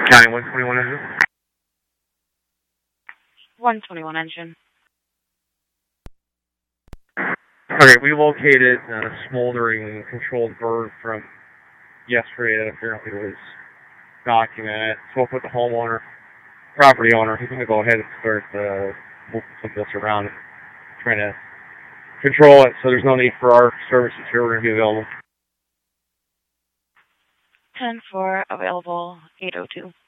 County 121 engine. 121 engine. Okay, we located a smoldering controlled burn from yesterday that apparently was documented. Spoke with the homeowner, property owner. He's going to go ahead and start moving some of this around and trying to control it so there's no need for our services here. We're going to be available. 10-4, available 802.